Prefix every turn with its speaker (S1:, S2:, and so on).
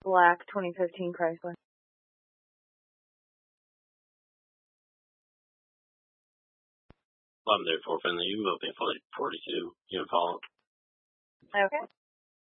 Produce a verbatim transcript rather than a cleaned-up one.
S1: Black twenty fifteen Chrysler.
S2: eleven thirty-four, Finley, you will be flight forty-two, you follow.
S1: Okay.